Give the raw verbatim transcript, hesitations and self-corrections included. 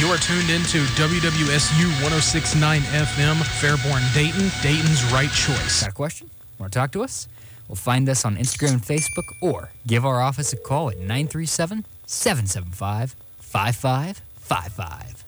You are tuned into W W S U one oh six point nine F M, Fairborn, Dayton, Dayton's right choice. Got a question? Want to talk to us? Well, find us on Instagram and Facebook or give our office a call at nine three seven, seven seven five, five five five five.